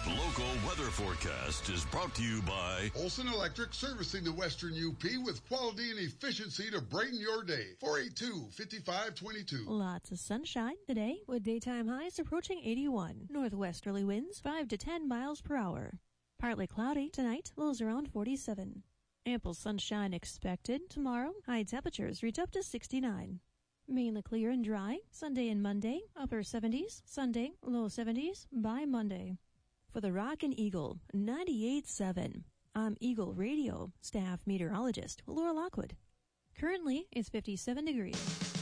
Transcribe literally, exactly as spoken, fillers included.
Local weather forecast is brought to you by Olson Electric, servicing the Western U P with quality and efficiency to brighten your day. four eight two, five five two two. Lots of sunshine today with daytime highs approaching eighty-one. Northwesterly winds five to ten miles per hour. Partly cloudy tonight, lows around forty-seven. Ample sunshine expected tomorrow. High temperatures reach up to sixty-nine. Mainly clear and dry Sunday and Monday, upper seventies. Sunday, low seventies by Monday. For the Rockin' Eagle ninety-eight point seven, I'm Eagle Radio staff meteorologist Laura Lockwood. Currently, it's fifty-seven degrees.